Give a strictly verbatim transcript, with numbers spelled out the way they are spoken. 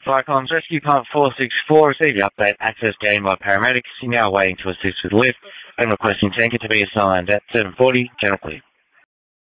Fire Comms Rescue Pump four six four, received the update. Access gained by paramedics. You're now waiting to assist with lift and requesting tanker to be assigned at seven forty, Channel Clear.